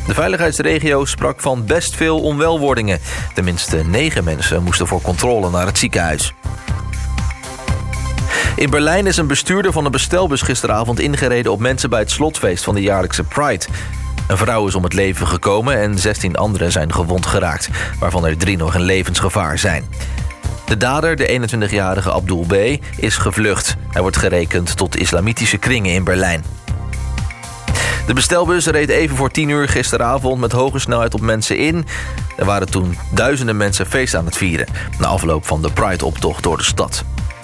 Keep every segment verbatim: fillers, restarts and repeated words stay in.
De veiligheidsregio sprak van best veel onwelwordingen. Tenminste negen mensen moesten voor controle naar het ziekenhuis. In Berlijn is een bestuurder van een bestelbus gisteravond ingereden op mensen bij het slotfeest van de jaarlijkse Pride. Een vrouw is om het leven gekomen en zestien anderen zijn gewond geraakt, waarvan er drie nog in levensgevaar zijn. De dader, de eenentwintigjarige Abdul B., is gevlucht. Hij wordt gerekend tot de islamitische kringen in Berlijn. De bestelbus reed even voor tien uur gisteravond met hoge snelheid op mensen in. Er waren toen duizenden mensen feest aan het vieren, na afloop van de Pride-optocht door de stad.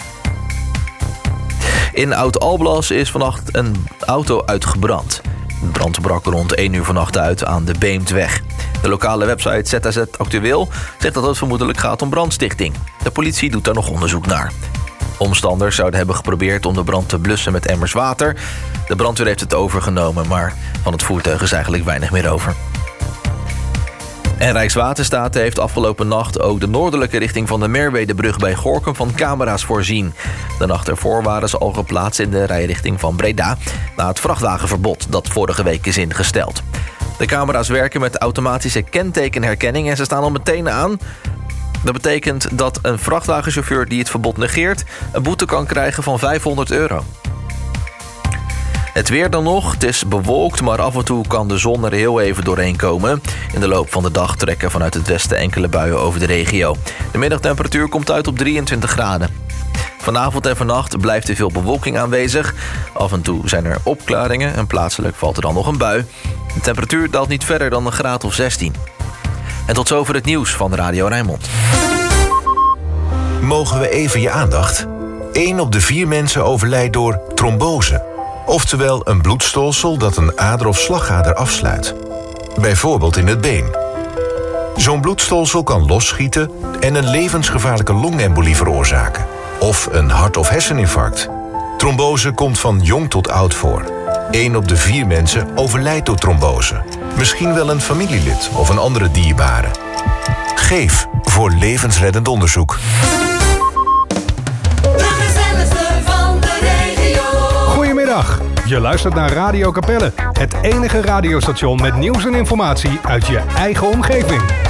In Oud-Alblas is vannacht een auto uitgebrand. De brand brak rond één uur vannacht uit aan de Beemdweg. De lokale website Z A Z Actueel zegt dat het vermoedelijk gaat om brandstichting. De politie doet daar nog onderzoek naar. Omstanders zouden hebben geprobeerd om de brand te blussen met emmers water. De brandweer heeft het overgenomen, maar van het voertuig is eigenlijk weinig meer over. En Rijkswaterstaat heeft afgelopen nacht ook de noordelijke richting van de Merwedebrug bij Gorinchem van camera's voorzien. De nacht ervoor waren ze al geplaatst in de rijrichting van Breda, na het vrachtwagenverbod dat vorige week is ingesteld. De camera's werken met automatische kentekenherkenning en ze staan al meteen aan. Dat betekent dat een vrachtwagenchauffeur die het verbod negeert een boete kan krijgen van vijfhonderd euro. Het weer dan nog. Het is bewolkt, maar af en toe kan de zon er heel even doorheen komen. In de loop van de dag trekken vanuit het westen enkele buien over de regio. De middagtemperatuur komt uit op drieëntwintig graden. Vanavond en vannacht blijft er veel bewolking aanwezig. Af en toe zijn er opklaringen en plaatselijk valt er dan nog een bui. De temperatuur daalt niet verder dan een graad of zestien. En tot zover het nieuws van Radio Rijnmond. Mogen we even je aandacht? Eén op de vier mensen overlijdt door trombose. Oftewel een bloedstolsel dat een ader of slagader afsluit. Bijvoorbeeld in het been. Zo'n bloedstolsel kan losschieten en een levensgevaarlijke longembolie veroorzaken. Of een hart- of herseninfarct. Trombose komt van jong tot oud voor. Eén op de vier mensen overlijdt door trombose. Misschien wel een familielid of een andere dierbare. Geef voor levensreddend onderzoek. Goedemiddag, je luistert naar Radio Capelle. Het enige radiostation met nieuws en informatie uit je eigen omgeving.